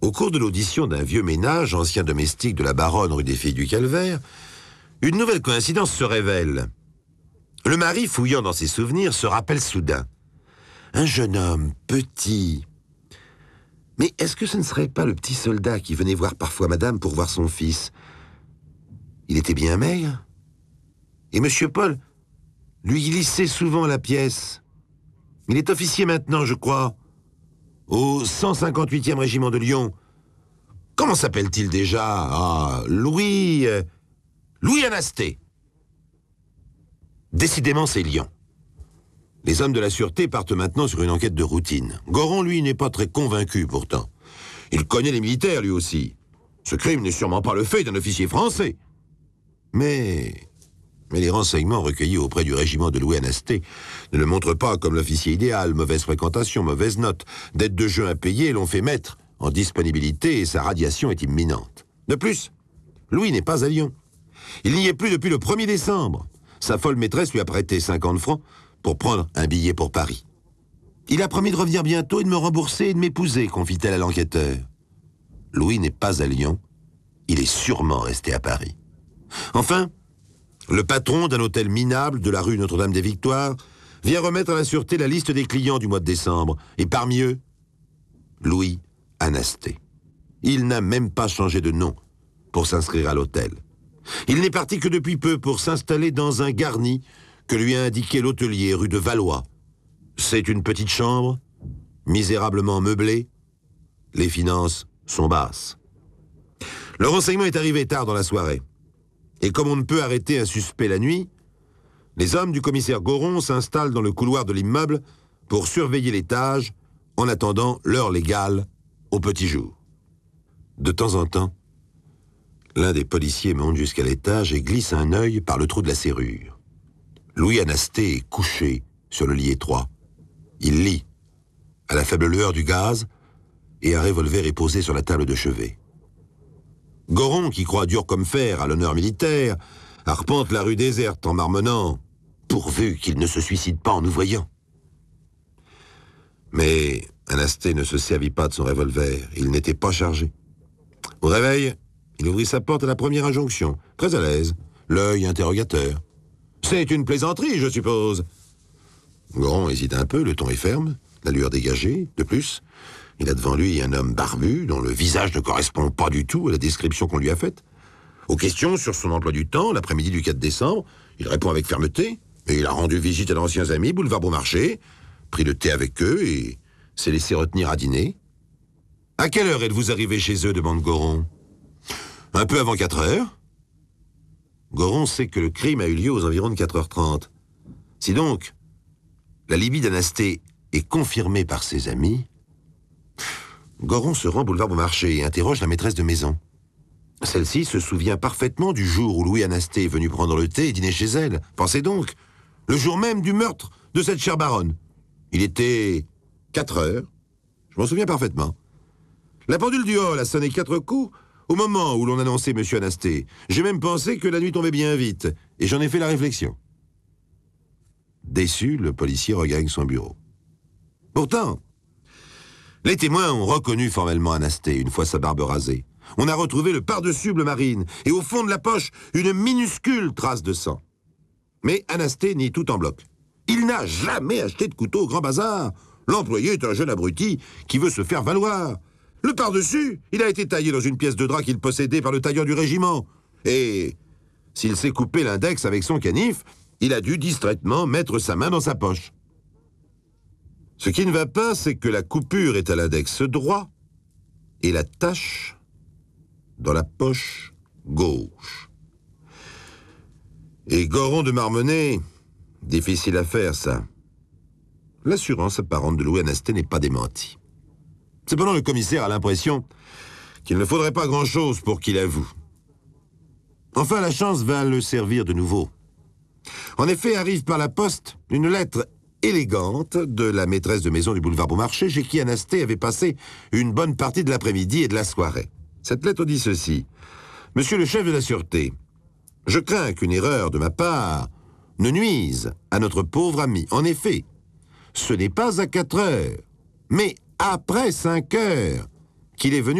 Au cours de l'audition d'un vieux ménage, ancien domestique de la baronne rue des Filles du Calvaire, une nouvelle coïncidence se révèle. Le mari, fouillant dans ses souvenirs, se rappelle soudain. Un jeune homme, petit. Mais est-ce que ce ne serait pas le petit soldat qui venait voir parfois madame pour voir son fils? Il était bien maigre. Et monsieur Paul lui glissait souvent la pièce. Il est officier maintenant, je crois, au 158e régiment de Lyon. Comment s'appelle-t-il déjà? Ah, Louis Anasté. Décidément, c'est Lyon. Les hommes de la sûreté partent maintenant sur une enquête de routine. Goron, lui, n'est pas très convaincu, pourtant. Il connaît les militaires, lui aussi. Ce crime n'est sûrement pas le fait d'un officier français. Mais les renseignements recueillis auprès du régiment de Louis Anasté ne le montrent pas comme l'officier idéal. Mauvaise fréquentation, mauvaise note, dette de jeu impayée l'ont fait mettre en disponibilité et sa radiation est imminente. De plus, Louis n'est pas à Lyon. Il n'y est plus depuis le 1er décembre. Sa folle maîtresse lui a prêté 50 francs pour prendre un billet pour Paris. Il a promis de revenir bientôt et de me rembourser et de m'épouser, confie-t-elle à l'enquêteur. Louis n'est pas à Lyon. Il est sûrement resté à Paris. Enfin, le patron d'un hôtel minable de la rue Notre-Dame-des-Victoires vient remettre à la sûreté la liste des clients du mois de décembre. Et parmi eux, Louis Anasté. Il n'a même pas changé de nom pour s'inscrire à l'hôtel. Il n'est parti que depuis peu pour s'installer dans un garni que lui a indiqué l'hôtelier rue de Valois. C'est une petite chambre, misérablement meublée. Les finances sont basses. Le renseignement est arrivé tard dans la soirée. Et comme on ne peut arrêter un suspect la nuit, les hommes du commissaire Goron s'installent dans le couloir de l'immeuble pour surveiller l'étage en attendant l'heure légale au petit jour. De temps en temps, l'un des policiers monte jusqu'à l'étage et glisse un œil par le trou de la serrure. Louis Anasté est couché sur le lit étroit. Il lit, à la faible lueur du gaz, et un revolver est posé sur la table de chevet. Goron, qui croit dur comme fer à l'honneur militaire, arpente la rue déserte en marmonnant « pourvu qu'il ne se suicide pas en nous voyant ». Mais Anasté ne se servit pas de son revolver, il n'était pas chargé. Au réveil, il ouvrit sa porte à la première injonction, très à l'aise, l'œil interrogateur. « C'est une plaisanterie, je suppose ?» Goron hésite un peu, le ton est ferme, la lueur dégagée. De plus, il a devant lui un homme barbu dont le visage ne correspond pas du tout à la description qu'on lui a faite. Aux questions sur son emploi du temps, l'après-midi du 4 décembre, il répond avec fermeté, et il a rendu visite à d'anciens amis, boulevard Beaumarchais, pris le thé avec eux et s'est laissé retenir à dîner. « À quelle heure êtes-vous arrivé chez eux ?» demande Goron. « Un peu avant 4 heures. » Goron sait que le crime a eu lieu aux environs de 4h30. Si donc l'alibi d'Anasté est confirmé par ses amis, Goron se rend boulevard Beaumarchais et interroge la maîtresse de maison. Celle-ci se souvient parfaitement du jour où Louis Anasté est venu prendre le thé et dîner chez elle. Pensez donc, le jour même du meurtre de cette chère baronne. Il était 4 heures, je m'en souviens parfaitement. La pendule du hall a sonné 4 coups au moment où l'on annonçait M. Anasté. J'ai même pensé que la nuit tombait bien vite, et j'en ai fait la réflexion. Déçu, le policier regagne son bureau. Pourtant, les témoins ont reconnu formellement Anasté, une fois sa barbe rasée. On a retrouvé le pardessus bleu marine, et au fond de la poche, une minuscule trace de sang. Mais Anasté nie tout en bloc. Il n'a jamais acheté de couteau au Grand Bazar. L'employé est un jeune abruti qui veut se faire valoir. Le par-dessus, il a été taillé dans une pièce de drap qu'il possédait par le tailleur du régiment. Et s'il s'est coupé l'index avec son canif, il a dû distraitement mettre sa main dans sa poche. Ce qui ne va pas, c'est que la coupure est à l'index droit et la tache dans la poche gauche. Et Goron de Marmonnet, difficile à faire, ça. L'assurance apparente de Louis Anasté n'est pas démentie. Cependant, le commissaire a l'impression qu'il ne faudrait pas grand-chose pour qu'il avoue. Enfin, la chance va le servir de nouveau. En effet, arrive par la poste une lettre élégante de la maîtresse de maison du boulevard Beaumarchais, chez qui Anasté avait passé une bonne partie de l'après-midi et de la soirée. Cette lettre dit ceci. « Monsieur le chef de la sûreté, je crains qu'une erreur de ma part ne nuise à notre pauvre ami. En effet, ce n'est pas à 4 heures, mais après 5 heures qu'il est venu